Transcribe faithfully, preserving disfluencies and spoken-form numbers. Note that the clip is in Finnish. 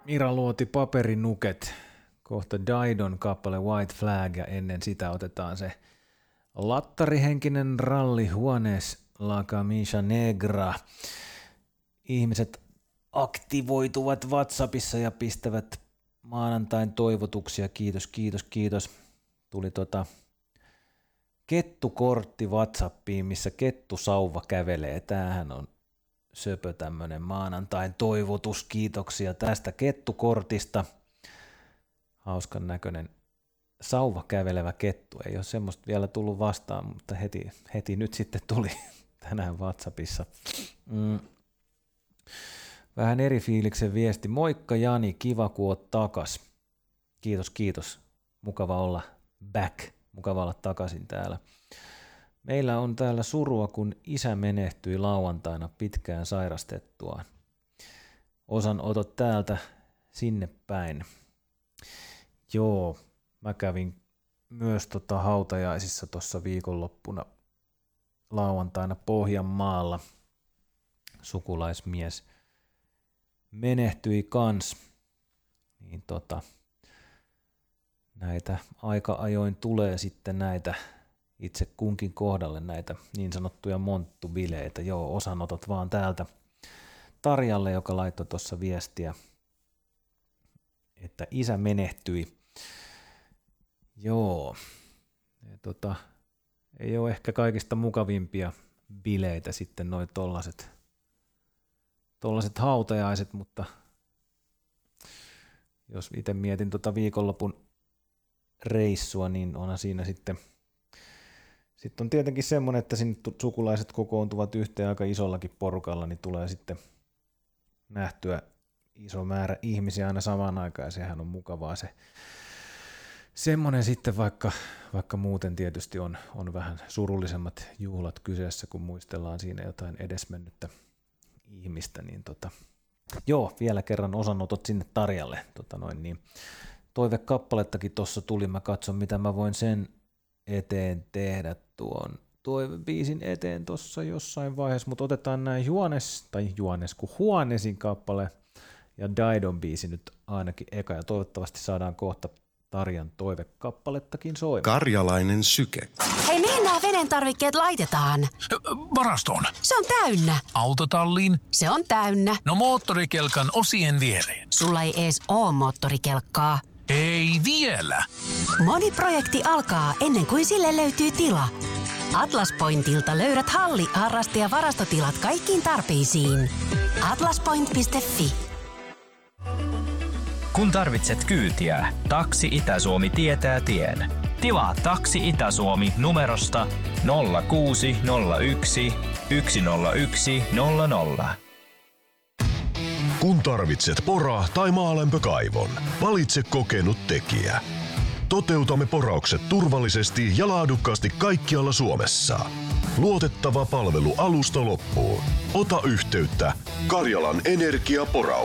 Mira Luoti, Paperinuket, kohta Daidon kappale White Flag ja ennen sitä otetaan se lattarihenkinen ralli Juanes La Camisa Negra. Ihmiset aktivoituvat WhatsAppissa ja pistävät maanantain toivotuksia. Kiitos, kiitos, kiitos. Tuli tota kettukortti WhatsAppiin, missä kettusauva kävelee. Tämähän on söpö tämmönen maanantain toivotus. Kiitoksia tästä kettukortista. Hauskan näköinen sauva kävelevä kettu. Ei ole semmoista vielä tullut vastaan, mutta heti, heti nyt sitten tuli tänään WhatsAppissa. Mm. Vähän eri fiiliksen viesti. Moikka Jani, kiva kun oot takas. Kiitos, kiitos. Mukava olla back. Mukava olla takaisin täällä. Meillä on täällä surua, kun isä menehtyi lauantaina pitkään sairastettuaan. Osanotot täältä sinne päin. Joo, mä kävin myös tota hautajaisissa tuossa viikonloppuna lauantaina Pohjanmaalla. Sukulaismies menehtyi kans. Niin tota, näitä aika ajoin tulee sitten näitä itse kunkin kohdalle näitä niin sanottuja monttubileitä. Joo, osanotot vaan täältä Tarjalle, joka laittoi tuossa viestiä, että isä menehtyi. Joo, ja tota, ei ole ehkä kaikista mukavimpia bileitä sitten noi tollaset, tollaset hautajaiset, mutta jos itse mietin tota viikonlopun reissua, niin onhan siinä sitten, sitten on tietenkin semmoinen, että sinne sukulaiset kokoontuvat yhteen aika isollakin porukalla, niin tulee sitten nähtyä iso määrä ihmisiä aina samaan aikaan, ja sehän on mukavaa se semmoinen sitten, vaikka, vaikka muuten tietysti on, on vähän surullisemmat juhlat kyseessä, kun muistellaan siinä jotain edesmennyttä ihmistä, niin tota, joo, vielä kerran osanotot sinne Tarjalle. Tota noin, niin toivekappalettakin tuossa tuli, mä katson mitä mä voin sen eteen tehdä tuon toivebiisin eteen tuossa jossain vaiheessa, mutta otetaan näin Juanes, tai Juanes kuin Juanesin kappale ja Daidon biisi nyt ainakin eka, ja toivottavasti saadaan kohta Tarjan toivekappalettakin soimaan. Karjalainen syke. Hei, mihin nämä veden tarvikkeet laitetaan? Varastoon. Se on täynnä. Autotalliin. Se on täynnä. No moottorikelkan osien viereen. Sulla ei ees oo moottorikelkkaa. Ei vielä. Moni projekti alkaa ennen kuin sille löytyy tila. Atlas Pointilta löydät halli-, harraste- ja varastotilat kaikkiin tarpeisiin. atlaspoint piste fi. Kun tarvitset kyytiä, Taksi Itä-Suomi tietää tien. Tilaa Taksi Itä-Suomi numerosta nolla kuusi nolla yksi yksi nolla yksi nolla nolla. Kun tarvitset pora- tai maalämpökaivon, valitse kokenut tekijä. Toteutamme poraukset turvallisesti ja laadukkaasti kaikkialla Suomessa. Luotettava palvelu alusta loppuun. Ota yhteyttä Karjalan Energiaporaus.